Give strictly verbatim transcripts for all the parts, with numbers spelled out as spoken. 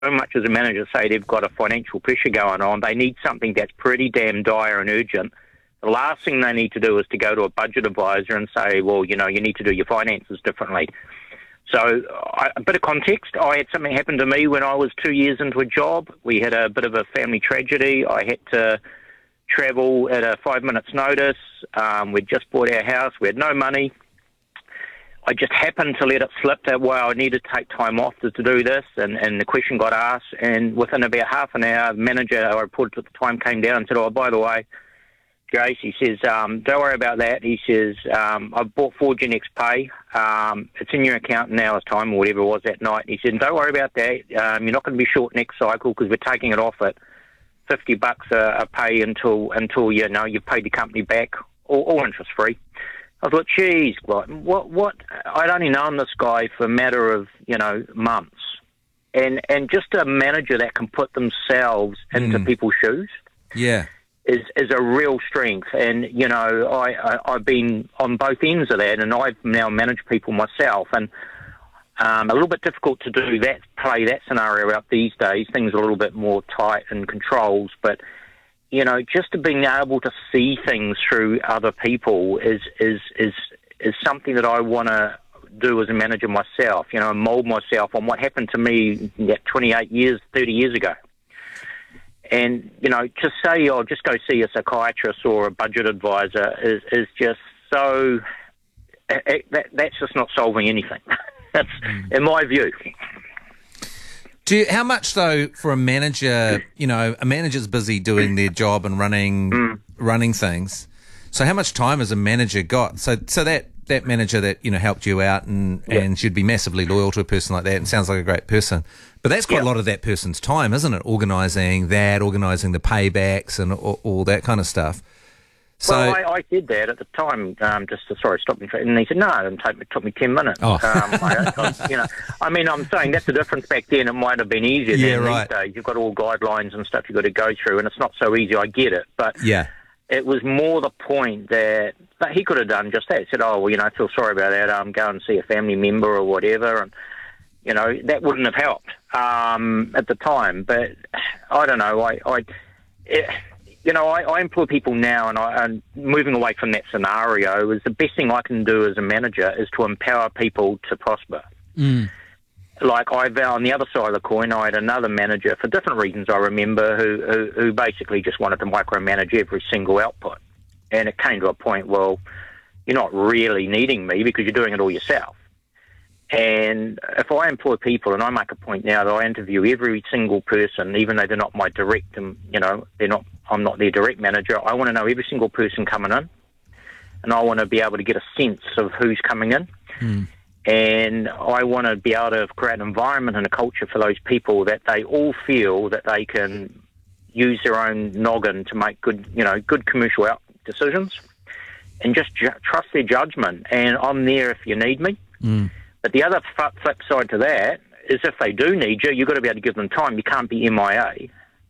much as a manager say they've got a financial pressure going on, they need something that's pretty damn dire and urgent. The last thing they need to do is to go to a budget advisor and say, well, you know, you need to do your finances differently. So I, a bit of context, I had something happen to me when I was two years into a job. We had a bit of a family tragedy. I had to travel at a five minutes notice. Um, we'd just bought our house. We had no money. I just happened to let it slip that, well, I needed to take time off to, to do this, and, and the question got asked, and within about half an hour, the manager I reported at the time came down and said, oh, by the way, Jace, he says, um, don't worry about that. He says, um, I've bought four Gen X Pay. Um, it's in your account in an hour's time or whatever it was that night. He said, don't worry about that. Um, you're not going to be short next cycle because we're taking it off at fifty bucks a, a pay until, until you know, you've paid the company back, all, all interest-free. I thought, geez, what, what, what? I'd only known this guy for a matter of, you know, months. And and just a manager that can put themselves into mm. people's shoes yeah, is is a real strength. And, you know, I, I, I've been on both ends of that, and I've now managed people myself. And um, a little bit difficult to do that, play that scenario out these days. Things are a little bit more tight and controls, but you know, just being able to see things through other people is is is is something that I want to do as a manager myself. You know, mould myself on what happened to me twenty-eight years, thirty years ago. And you know, to say, "Oh, just go see a psychiatrist or a budget advisor," is is just so. It, that that's just not solving anything. That's in my view. Do you, how much, though, for a manager, you know, a manager's busy doing their job and running mm. running things. So how much time has a manager got? So so that, that manager that, you know, helped you out and, yeah. and should be massively loyal to a person like that and sounds like a great person. But that's quite yeah. a lot of that person's time, isn't it? Organising that, organising the paybacks and all, all that kind of stuff. So, well, I, I did that at the time, um, just to, sorry, stop me. And he said, no, it took me, took me ten minutes. Oh. Um, I, I, you know, I mean, I'm saying that's the difference back then. It might have been easier yeah, than right. these days. You've got all guidelines and stuff you've got to go through, and it's not so easy, I get it. But yeah. it was more the point that, but he could have done just that. He said, oh, well, you know, I feel sorry about that. Um, go and see a family member or whatever. And, you know, that wouldn't have helped um, at the time. But I don't know. I... I it, You know, I, I employ people now, and I, and moving away from that scenario is the best thing I can do as a manager is to empower people to prosper. Mm. Like I, on the other side of the coin, I had another manager for different reasons. I remember who, who, who basically just wanted to micromanage every single output, and it came to a point. Well, you're not really needing me because you're doing it all yourself. And if I employ people, and I make a point now that I interview every single person, even though they're not my direct, you know, they're not, I'm not their direct manager. I want to know every single person coming in, and I want to be able to get a sense of who's coming in. Mm. And I want to be able to create an environment and a culture for those people that they all feel that they can use their own noggin to make good, you know, good commercial out decisions, and just ju- trust their judgment. And I'm there if you need me. Mm. But the other flip side to that is if they do need you, you've got to be able to give them time. You can't be M I A.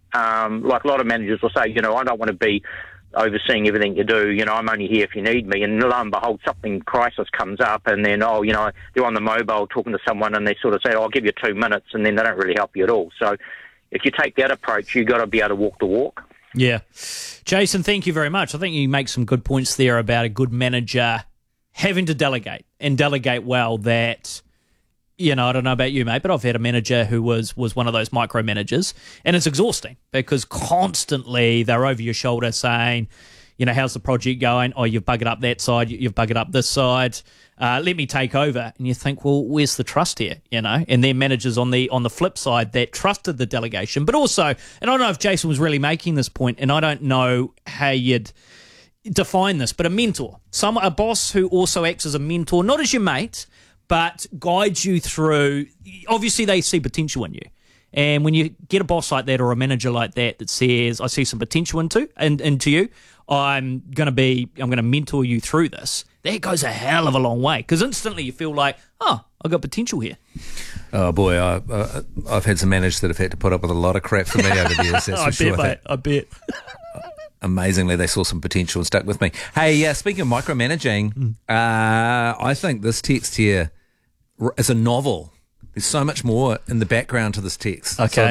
Um, like a lot of managers will say, you know, I don't want to be overseeing everything you do. You know, I'm only here if you need me. And lo and behold, something crisis comes up, and then, oh, you know, they're on the mobile talking to someone, and they sort of say, oh, I'll give you two minutes, and then they don't really help you at all. So if you take that approach, you've got to be able to walk the walk. Yeah. Jason, thank you very much. I think you make some good points there about a good manager having to delegate and delegate well. That, you know, I don't know about you, mate, but I've had a manager who was was one of those micromanagers, and it's exhausting because constantly they're over your shoulder saying, you know, how's the project going? Oh, you've buggered up that side, you've buggered up this side. Uh, let me take over. And you think, well, where's the trust here? You know, and then managers on the on the flip side that trusted the delegation, but also, and I don't know if Jason was really making this point, and I don't know how you'd define this, but a mentor, some a boss who also acts as a mentor, not as your mate, but guides you through. Obviously, they see potential in you, and when you get a boss like that or a manager like that that says, "I see some potential into and into you, I'm going to be, I'm going to mentor you through this," that goes a hell of a long way because instantly you feel like, "Oh, I got potential here." Oh boy, I, uh, I've had some managers that have had to put up with a lot of crap from me over the years. That's I for sure. bet, mate. I bet. Amazingly, they saw some potential and stuck with me. Hey, uh, speaking of micromanaging, uh, I think this text here is a novel There's so much more in the background to this text. Okay. So